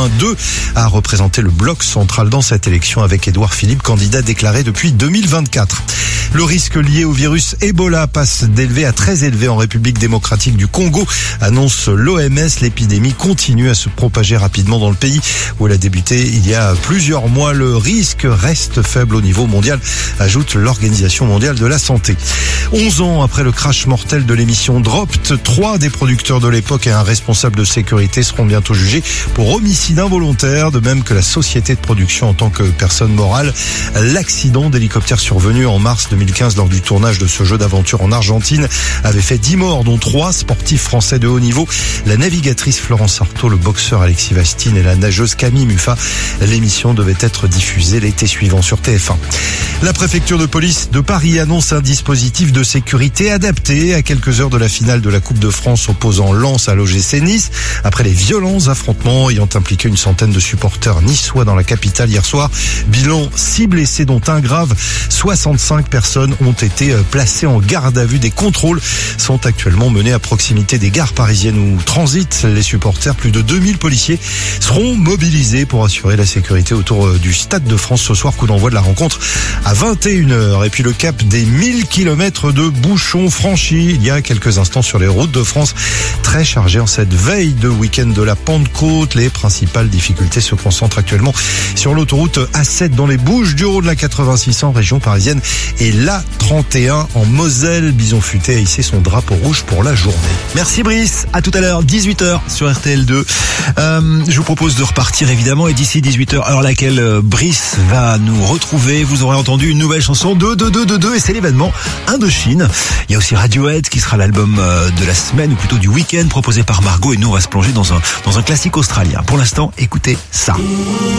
2 a représenté le bloc central dans cette élection avec Édouard Philippe, candidat déclaré depuis 2024. Le risque lié au virus Ebola passe d'élevé à très élevé en République démocratique du Congo, annonce l'OMS. L'épidémie continue à se propager rapidement dans le pays où elle a débuté il y a plusieurs mois. Le risque reste faible au niveau mondial, ajoute l'Organisation mondiale de la santé. 11 ans après le crash mortel de l'émission Dropped, 3 des producteurs de l'époque et un responsable de sécurité seront bientôt jugés pour homicide involontaire, de même que la société de production en tant que personne morale. L'accident d'hélicoptère survenu en mars 2015 lors du tournage de ce jeu d'aventure en Argentine avait fait 10 morts, dont 3 sportifs français de haut niveau. La navigatrice Florence Artaud, le boxeur Alexis Vastine et la nageuse Camille Muffat. L'émission devait être diffusée l'été suivant sur TF1. La préfecture de police de Paris annonce un dispositif de sécurité adapté à quelques heures de la finale de la Coupe de France opposant Lens à l'OGC Nice. Après les violents affrontements ayant impliqué une centaine de supporters niçois dans la capitale hier soir, bilan 6 blessés dont un grave. 65 personnes ont été placées en garde à vue. Des contrôles sont actuellement menés à proximité des gares parisiennes où transitent les supporters. Plus de 2000 policiers seront mobilisés pour assurer la sécurité autour du Stade de France ce soir. Coup d'envoi de la rencontre à 21h. Et puis le cap des 1000 km de bouchons franchis il y a quelques instants sur les routes de France. Très chargé en cette veille de week-end de la Pentecôte. Les principales difficultés se concentrent actuellement sur l'autoroute A7 dans les Bouches-du-Rhône, la 86 en région parisienne et la 31 en Moselle. Bison Futé a hissé son drapeau rouge pour la journée. Merci Brice, à tout à l'heure, 18h sur RTL2. Je vous propose de repartir évidemment et d'ici 18h, heure à laquelle Brice va nous retrouver, vous aurez entendu une nouvelle chanson de et c'est l'événement Indochine. Il y a aussi Radiohead qui sera l'album de la semaine ou plutôt du week-end proposé par Margot et nous on va se plonger dans un classique australien. Pour l'instant, écoutez ça.